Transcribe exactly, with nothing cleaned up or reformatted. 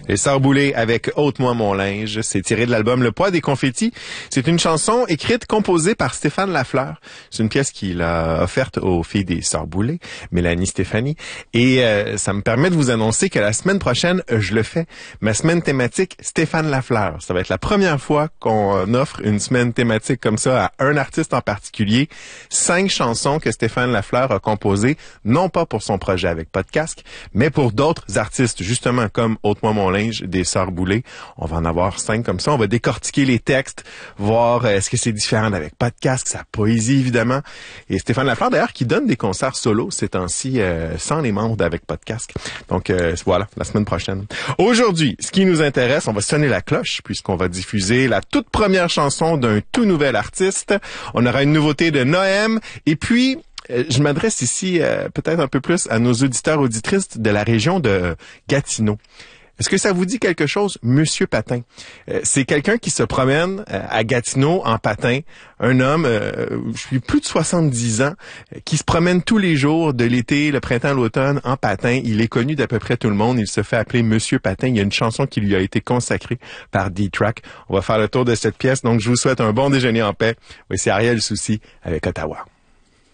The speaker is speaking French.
Les Sœurs Boulay avec Ôte-moi mon linge, c'est tiré de l'album Le poids des confettis. C'est une chanson écrite, composée par Stéphane Lafleur. C'est une pièce qu'il a offerte aux filles des Sœurs Boulay, Mélanie, Stéphanie. Et euh, ça me permet de vous annoncer que la semaine prochaine, je le fais. Ma semaine thématique, Stéphane Lafleur. Ça va être la première fois qu'on offre une semaine thématique comme ça à un artiste en particulier. Cinq chansons que Stéphane Lafleur a composées, non pas pour son projet avec Podcast, mais pour d'autres artistes, justement comme Ôte-moi mon linge des Sœurs Boulay. On va en avoir cinq comme ça. On va décortiquer les textes, voir euh, est-ce que c'est différent avec Podcast, sa poésie évidemment. Et Stéphane Lafleur d'ailleurs qui donne des concerts solo ces temps-ci euh, sans les membres d'avec Podcast. Donc euh, voilà, la semaine prochaine. Aujourd'hui, ce qui nous intéresse, on va sonner la cloche puisqu'on va diffuser la toute première chanson d'un tout nouvel artiste. On aura une nouveauté de Noëm et puis je m'adresse ici euh, peut-être un peu plus à nos auditeurs auditrices de la région de Gatineau. Est-ce que ça vous dit quelque chose, Monsieur Patin? Euh, c'est quelqu'un qui se promène euh, à Gatineau en patin, un homme, euh, je suis plus de soixante-dix ans, euh, qui se promène tous les jours de l'été, le printemps, l'automne en patin. Il est connu d'à peu près tout le monde. Il se fait appeler Monsieur Patin. Il y a une chanson qui lui a été consacrée par D-Track. On va faire le tour de cette pièce. Donc, je vous souhaite un bon déjeuner en paix. Voici Ariel Soucy avec Ottawa.